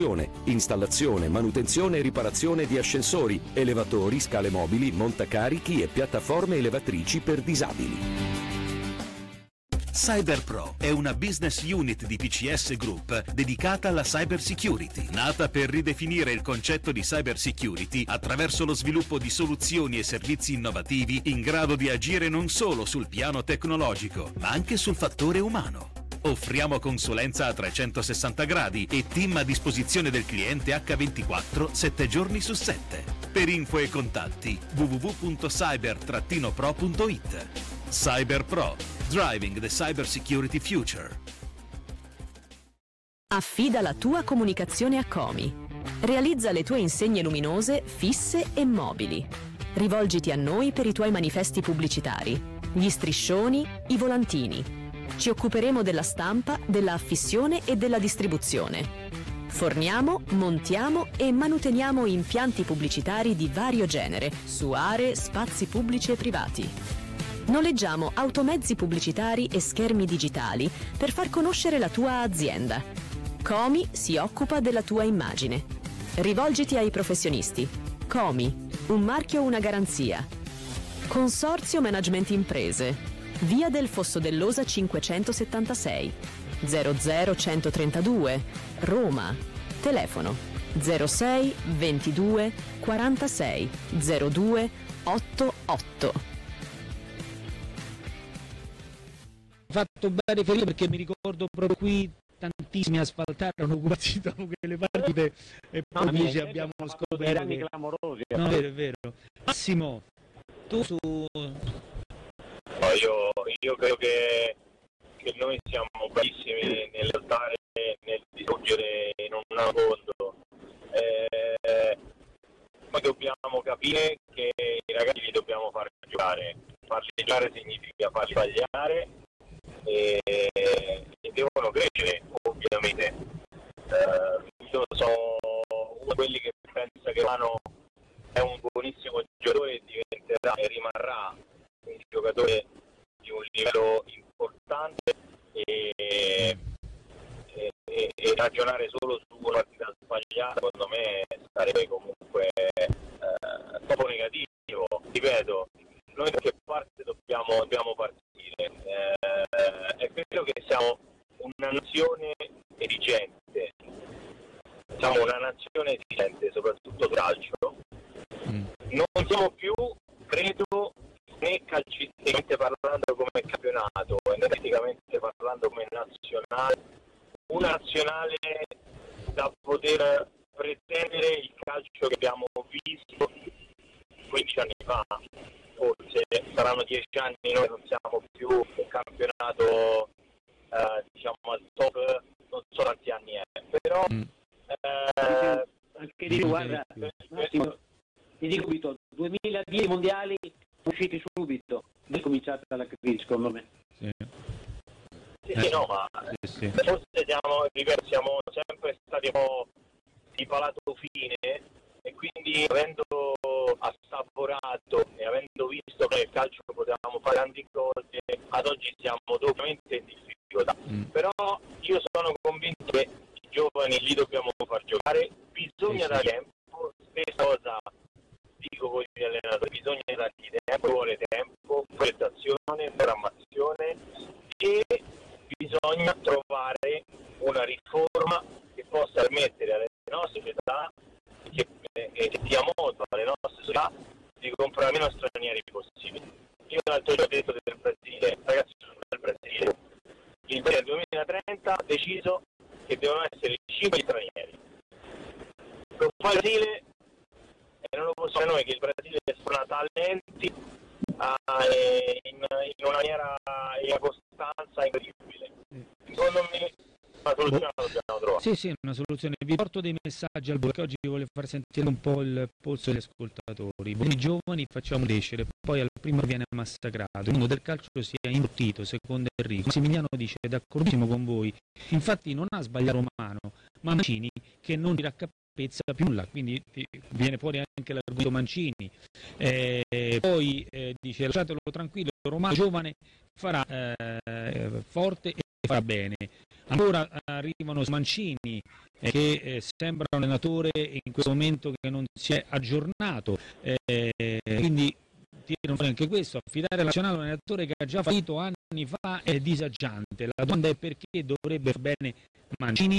installazione, manutenzione e riparazione di ascensori, elevatori, scale mobili, montacarichi e piattaforme elevatrici per disabili. CyberPro è una business unit di PCS Group dedicata alla cyber security, nata per ridefinire il concetto di cyber security attraverso lo sviluppo di soluzioni e servizi innovativi in grado di agire non solo sul piano tecnologico, ma anche sul fattore umano. Offriamo consulenza a 360 gradi e team a disposizione del cliente H24 7 giorni su 7. Per info e contatti www.cyber-pro.it. CyberPro, driving the cyber security future. Affida la tua comunicazione a Comi. Realizza le tue insegne luminose fisse e mobili. Rivolgiti a noi per i tuoi manifesti pubblicitari, gli striscioni, i volantini. Ci occuperemo della stampa, della affissione e della distribuzione. Forniamo, montiamo e manuteniamo impianti pubblicitari di vario genere su aree, spazi pubblici e privati. Noleggiamo automezzi pubblicitari e schermi digitali per far conoscere la tua azienda. Comi si occupa della tua immagine. Rivolgiti ai professionisti. Comi, un marchio, una garanzia. Consorzio Management Imprese. Via del Fosso dell'Osa 576 00132 Roma. Telefono 06 22 46 02 88. Ho fatto bene riferire perché mi ricordo proprio qui tantissimi asfaltarono occupati da quelle partite e poi invece abbiamo scoperto che... clamorosi. No, è vero. Massimo, tu su... Io credo che noi siamo bravissimi nel lottare, nel distruggere in un mondo. Noi dobbiamo capire che i ragazzi li dobbiamo far giocare. Farli giocare significa farli sbagliare e devono crescere, ovviamente. Io sono uno di quelli che pensa che Mano è un buonissimo giocatore e diventerà e rimarrà un giocatore di un livello importante e ragionare solo su una partita sbagliata secondo me sarebbe comunque troppo negativo. Ripeto, noi da che parte dobbiamo partire? È vero che siamo una nazione esigente, soprattutto calcio. Non siamo più, credo, né calcisticamente parlando come campionato, energeticamente parlando come nazionale, una nazionale da poter pretendere il calcio che abbiamo visto 15 anni fa. Forse saranno 10 anni, noi non siamo più un campionato al top, non so quanti anni è, però anche di guarda, Massimo, ti dico subito, 2010 mondiali usciti subito, è cominciata la crisi secondo me. Sì, forse siamo sempre stati un po' di palato fine e quindi avendo assaporato e avendo visto che nel calcio potevamo fare grandi cose, ad oggi siamo doppiamente in difficoltà. Però io sono convinto che i giovani li dobbiamo far giocare, bisogna dare tempo, stessa cosa dico voi gli allenatori, bisogna dargli tempo, vuole tempo, prestazione, programmazione e bisogna trovare una riforma che possa permettere alle nostre società che dia modo alle nostre società di comprare meno stranieri possibili. Io l'altro giorno ho detto del Brasile, ragazzi, del Brasile, il 2030 ha deciso che devono essere 5 stranieri. Lo fa il Brasile e non lo possiamo noi che il Brasile sforna talenti in una maniera, in una costanza incredibile. Secondo me una soluzione la dobbiamo trovare. Sì, una soluzione. Vi porto dei messaggi al volo che oggi voglio far sentire un po' il polso degli ascoltatori. Voi giovani facciamo crescere, poi al primo viene massacrato. Il mondo del calcio si è imbruttito, secondo Enrico. Massimiliano dice d'accordissimo con voi. Infatti non ha sbagliato Romano, ma Mancini che non ti raccapezza più nulla, quindi viene fuori anche l'argomento Mancini. Poi dice lasciatelo tranquillo, Romano giovane farà forte e farà bene. Ancora arrivano Mancini, che sembra un allenatore in questo momento che non si è aggiornato, quindi tirano fuori anche questo. Affidare la nazionale a un allenatore che ha già fallito anni fa è disagiante. La domanda è perché dovrebbe far bene Mancini